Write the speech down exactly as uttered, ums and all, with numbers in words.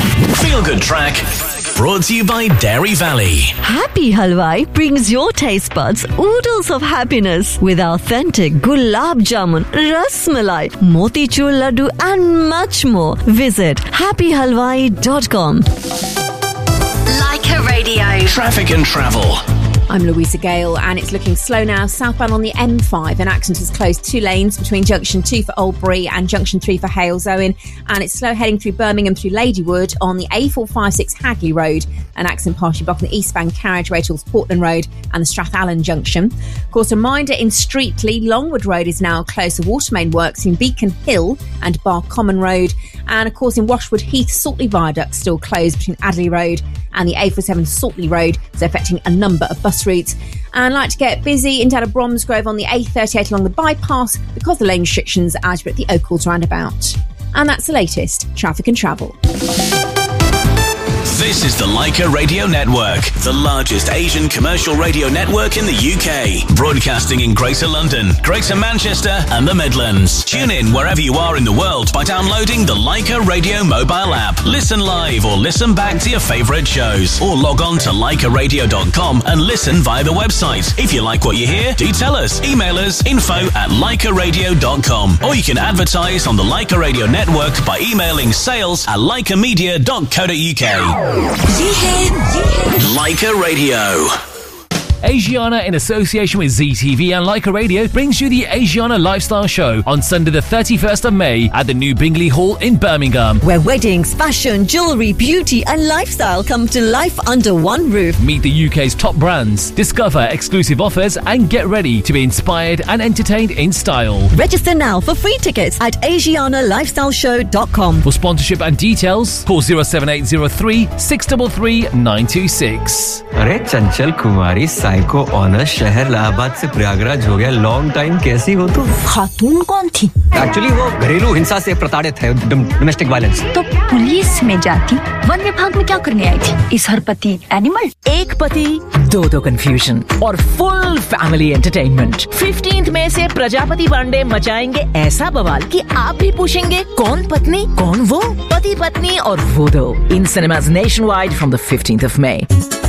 Feel Good Track, brought to you by Dairy Valley. Happy Halwai brings your taste buds oodles of happiness with authentic gulab jamun, ras malai, motichur laddu and much more. Visit happy halwai dot com. Leica Radio. Traffic and travel. I'm Louisa Gale, and it's looking slow now. Southbound on the M five, an accident has closed two lanes between junction two for Oldbury and junction three for Halesowen, and it's slow heading through Birmingham through Ladywood on the A four five six Hagley Road. An accident partially blocking the eastbound carriageway towards Portland Road and the Strathallan junction. Of course, a reminder in Streatley, Longwood Road is now closed to water main works in Beacon Hill and Bar Common Road. And of course, in Washwood Heath, Saltley Viaduct still closed between Adderley Road and the A forty-seven Saltley Road, so affecting a number of bus routes. And like to get busy in down to Bromsgrove on the A thirty-eight along the bypass because the lane restrictions are at the Oakhalls roundabout. And that's the latest traffic and travel. This is the Leica Radio Network, the largest Asian commercial radio network in the U K, broadcasting in Greater London, Greater Manchester and the Midlands. Tune in wherever you are in the world by downloading the Leica Radio mobile app. Listen live or listen back to your favourite shows, or log on to leica radio dot com and listen via the website. If you like what you hear, do tell us. Email us info at leica radio dot com, or you can advertise on the Leica Radio Network by emailing sales at leica media dot co dot uk. Leica Radio. Asiana, in association with Z T V and Leica Radio, brings you the Asiana Lifestyle Show on Sunday the thirty-first of May at the New Bingley Hall in Birmingham. Where weddings, fashion, jewellery, beauty and lifestyle come to life under one roof. Meet the U K's top brands, discover exclusive offers and get ready to be inspired and entertained in style. Register now for free tickets at asiana lifestyle show dot com. For sponsorship and details, call zero seven eight zero three six three three nine two six. अरे चंचल कुमारी psycho honour शहर इलाहाबाद से प्रयागराज हो गया long time कैसी हो तुम खातून कौन थी एक्चुअली वो घरेलू हिंसा से प्रताड़ित है डोमेस्टिक वायलेंस तो पुलिस में जाती वन विभाग में क्या करने आई थी इस हर पति एनिमल एक पति दो दो कंफ्यूजन और फुल फैमिली एंटरटेनमेंट फिफ्टींथ मई से प्रजापति पांडे मचाएंगे ऐसा बवाल कि आप भी पूछेंगे कौन पत्नी कौन वो पति पत्नी और वो दो इन cinemas nationwide from the fifteenth of May.